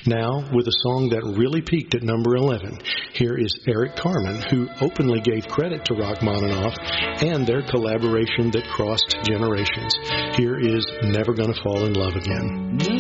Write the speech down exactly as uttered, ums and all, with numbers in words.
Now, with a song that really peaked at number eleven, here is Eric Carmen, who openly gave credit to Rachmaninoff and their collaboration that crossed generations. Here is Never Gonna Fall in Love Again.